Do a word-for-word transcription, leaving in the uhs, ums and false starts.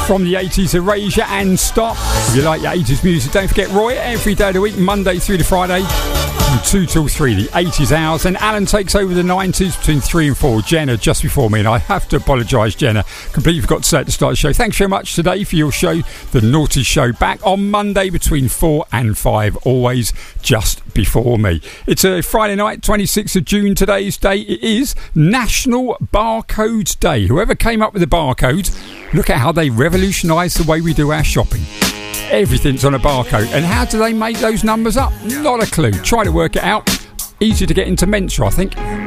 from the eighties, Erasure and Stop. If you like your eighties music, don't forget Roy every day of the week, Monday through to Friday, from two till three, the eighties hours. And Alan takes over the nineties between three and four. Jenna just before me, and I have to apologise, Jenna. Completely forgot to say at the start of the show. Thanks very much today for your show, The Naughty Show, back on Monday between four and five, always just before me. It's a Friday night, twenty-sixth of June. Today's day. It is National Barcodes Day. Whoever came up with the barcodes, look at how they revolutionised the way we do our shopping. Everything's on a barcode. And how do they make those numbers up? Not a clue. Try to work it out. Easy to get into Mensa, I think.